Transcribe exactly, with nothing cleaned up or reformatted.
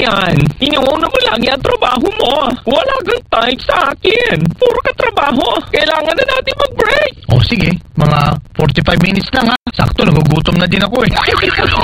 yan? Iniuna mo lagi ang trabaho mo. Wala kang time sa akin. Puro ka trabaho. Kailangan na natin mag-break. O sige, mga forty-five minutes lang ha. Sakto, nagugutom na din ako eh.